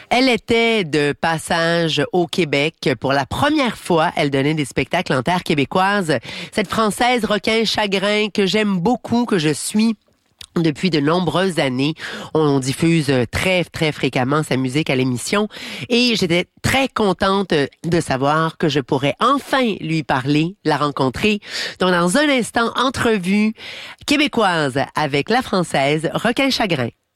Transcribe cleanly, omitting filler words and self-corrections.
Elle était de passage au Québec. Pour la première fois, elle donnait des spectacles en terre québécoise. Cette Française Requin-Chagrin que j'aime beaucoup, que je suis depuis de nombreuses années. On diffuse très, très fréquemment sa musique à l'émission et j'étais très contente de savoir que je pourrais enfin lui parler, la rencontrer. Donc, dans un instant, entrevue québécoise avec la Française Requin-Chagrin.